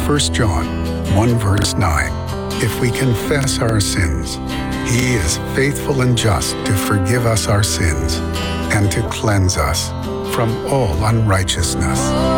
1 John 1 verse 9. If we confess our sins, He is faithful and just to forgive us our sins and to cleanse us from all unrighteousness.